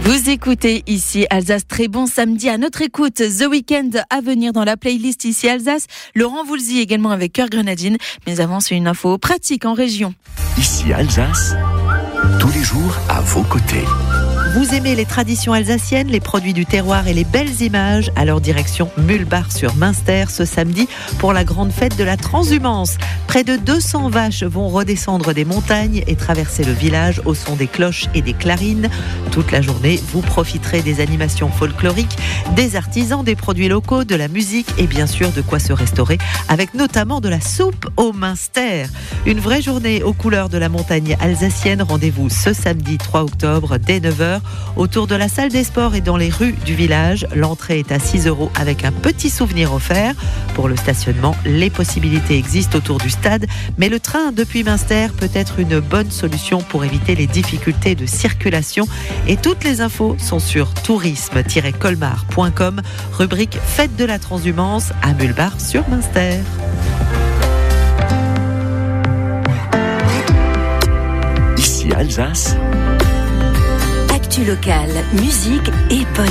Vous écoutez ici Alsace, très bon samedi à notre écoute. The Weeknd à venir dans la playlist ici Alsace. Laurent Voulzy également avec Cœur Grenadine. Mais avant, c'est une info pratique en région. Ici Alsace, tous les jours à vos côtés. Vous aimez les traditions alsaciennes, les produits du terroir et les belles images? Alors direction Mühlbach sur Münster ce samedi pour la grande fête de la transhumance. Près de 200 vaches vont redescendre des montagnes et traverser le village au son des cloches et des clarines. Toute la journée, vous profiterez des animations folkloriques, des artisans, des produits locaux, de la musique et bien sûr de quoi se restaurer avec notamment de la soupe au Münster. Une vraie journée aux couleurs de la montagne alsacienne. Rendez-vous ce samedi 3 octobre dès 9h. Autour de la salle des sports et dans les rues du village. L'entrée est à 6 € avec un petit souvenir offert. Pour le stationnement, les possibilités existent autour du stade, mais le train depuis Münster peut être une bonne solution pour éviter les difficultés de circulation. Et toutes les infos sont sur tourisme-colmar.com, rubrique Fête de la transhumance à Mühlbach sur Münster. Ici Alsace. Actu locale, musique et bonne